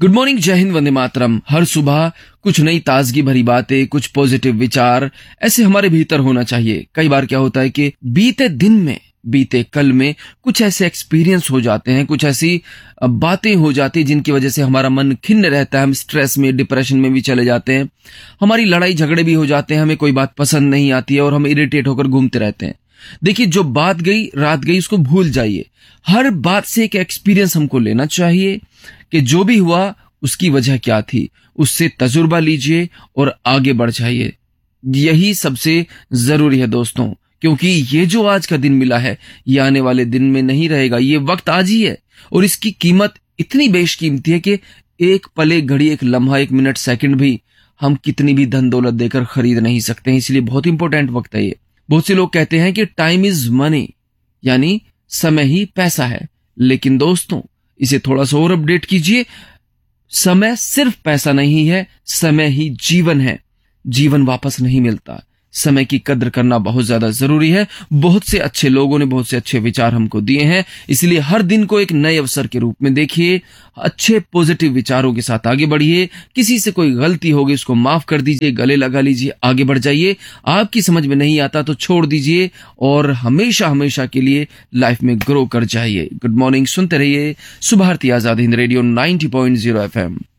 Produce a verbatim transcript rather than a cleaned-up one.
Good morning, जय हिंद, वंदे मातरम। हर सुबह कुछ नई ताजगी भरी बातें, कुछ पॉजिटिव विचार ऐसे हमारे भीतर होना चाहिए। कई बार क्या होता है कि बीते दिन में, बीते कल में कुछ ऐसे एक्सपीरियंस हो जाते हैं, कुछ ऐसी बातें हो जाती हैं जिनकी वजह से हमारा मन खिन्न रहता है, हम स्ट्रेस में, डिप्रेशन में भी चले जाते हैं, हमारी लड़ाई झगड़े भी हो जाते हैं, हमें कोई बात पसंद नहीं आती है और हम इरिटेट होकर घूमते रहते हैं। देखिए, जो बात गई रात गई, उसको भूल जाइए। हर बात से एक एक्सपीरियंस हमको लेना चाहिए कि जो भी हुआ उसकी वजह क्या थी, उससे तजुर्बा लीजिए और आगे बढ़ जाइए। यही सबसे जरूरी है दोस्तों, क्योंकि ये जो आज का दिन मिला है ये आने वाले दिन में नहीं रहेगा। ये वक्त आज ही है और इसकी कीमत इतनी बेशकीमती है कि एक पल, एक घड़ी, एक लम्हा, एक मिनट, सेकंड भी हम कितनी भी धन दौलत देकर खरीद नहीं सकते हैं। इसलिए बहुत इंपॉर्टेंट वक्त है ये। बहुत से लोग कहते हैं कि टाइम इज मनी, यानी समय ही पैसा है। लेकिन दोस्तों, इसे थोड़ा सा और अपडेट कीजिए। समय सिर्फ पैसा नहीं है, समय ही जीवन है। जीवन वापस नहीं मिलता। समय की कद्र करना बहुत ज्यादा जरूरी है। बहुत से अच्छे लोगों ने बहुत से अच्छे विचार हमको दिए हैं, इसलिए हर दिन को एक नए अवसर के रूप में देखिए। अच्छे पॉजिटिव विचारों के साथ आगे बढ़िए। किसी से कोई गलती होगी उसको माफ कर दीजिए, गले लगा लीजिए, आगे बढ़ जाइए। आपकी समझ में नहीं आता तो छोड़ दीजिए और हमेशा हमेशा के लिए लाइफ में ग्रो कर जाइए। गुड मॉर्निंग सुनते रहिए Subharti Azad Hind radio ninety point zero F M.